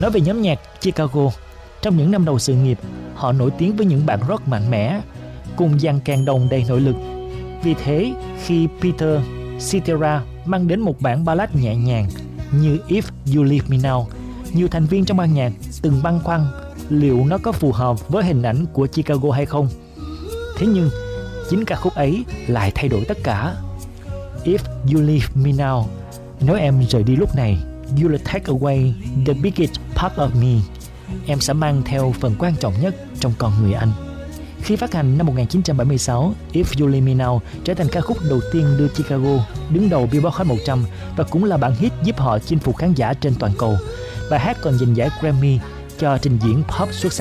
Nói về nhóm nhạc Chicago, trong những năm đầu sự nghiệp, họ nổi tiếng với những bản rock mạnh mẽ, cùng dàn kèn đồng đầy nội lực. Vì thế, khi Peter Cetera mang đến một bản ballad nhẹ nhàng như If You Leave Me Now, nhiều thành viên trong ban nhạc từng băn khoăn liệu nó có phù hợp với hình ảnh của Chicago hay không. Thế nhưng, chính ca khúc ấy lại thay đổi tất cả. If You Leave Me Now, nếu em rời đi lúc này, You will take away the biggest part of me. Em sẽ mang theo phần quan trọng nhất trong con người anh. Khi phát hành năm 1976, If You Leave Me Now trở thành ca khúc đầu tiên đưa Chicago đứng đầu Billboard Hot 100 và cũng là bản hit giúp họ chinh phục khán giả trên toàn cầu. Bài hát còn giành giải Grammy cho trình diễn pop xuất sắc